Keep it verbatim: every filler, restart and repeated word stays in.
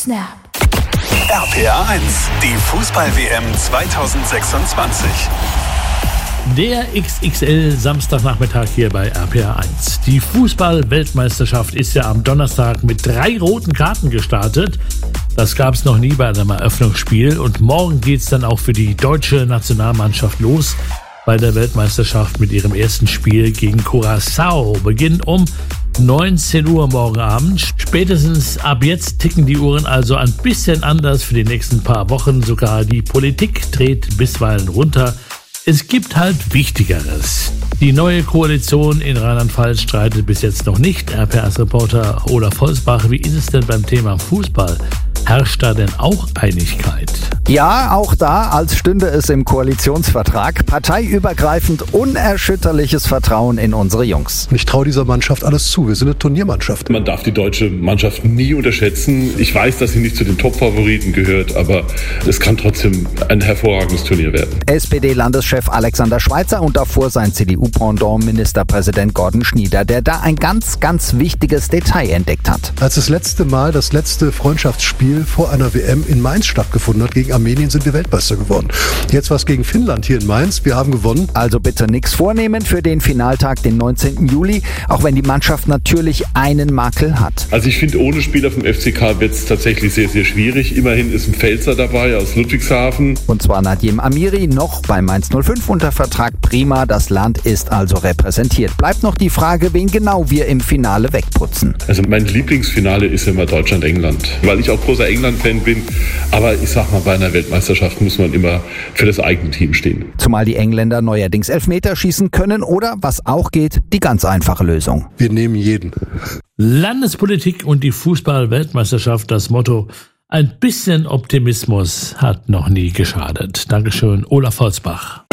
Snap. R P R eins, die Fußball-W M zweitausendsechsundzwanzig. Der X X L-Samstagnachmittag hier bei R P R eins. Die Fußball-Weltmeisterschaft ist ja am Donnerstag mit drei roten Karten gestartet. Das gab es noch nie bei einem Eröffnungsspiel. Und morgen geht es dann auch für die deutsche Nationalmannschaft los bei der Weltmeisterschaft mit ihrem ersten Spiel gegen Curaçao. Beginn um neunzehn Uhr morgen Abend. Spätestens ab jetzt ticken die Uhren also ein bisschen anders für die nächsten paar Wochen. Sogar die Politik dreht bisweilen runter. Es gibt halt Wichtigeres. Die neue Koalition in Rheinland-Pfalz streitet bis jetzt noch nicht. R P R eins-Reporter Olaf Holzbach, wie ist es denn beim Thema Fußball? Herrscht da denn auch Einigkeit? Ja, auch da, als stünde es im Koalitionsvertrag. Parteiübergreifend unerschütterliches Vertrauen in unsere Jungs. Ich traue dieser Mannschaft alles zu. Wir sind eine Turniermannschaft. Man darf die deutsche Mannschaft nie unterschätzen. Ich weiß, dass sie nicht zu den Top-Favoriten gehört, aber es kann trotzdem ein hervorragendes Turnier werden. S P D-Landeschef Alexander Schweitzer und davor sein C D U-Pendant Ministerpräsident Gordon Schnieder, der da ein ganz, ganz wichtiges Detail entdeckt hat. Als das letzte Mal das letzte Freundschaftsspiel vor einer W M in Mainz stattgefunden hat, gegen Armenien, sind wir Weltmeister geworden. Jetzt war es gegen Finnland hier in Mainz. Wir haben gewonnen. Also bitte nichts vornehmen für den Finaltag, den neunzehnten Juli, auch wenn die Mannschaft natürlich einen Makel hat. Also ich finde, ohne Spieler vom F C K wird es tatsächlich sehr, sehr schwierig. Immerhin ist ein Pfälzer dabei aus Ludwigshafen. Und zwar Nadim Amiri, noch bei Mainz null fünf unter Vertrag. Prima, das Land ist also repräsentiert. Bleibt noch die Frage, wen genau wir im Finale wegputzen. Also mein Lieblingsfinale ist immer Deutschland-England, weil ich auch großer England-Fan bin. Aber ich sag mal, bei einer Weltmeisterschaft muss man immer für das eigene Team stehen. Zumal die Engländer neuerdings Elfmeter schießen können oder, was auch geht, die ganz einfache Lösung. Wir nehmen jeden. Landespolitik und die Fußball-Weltmeisterschaft, das Motto: ein bisschen Optimismus hat noch nie geschadet. Dankeschön, Olaf Holzbach.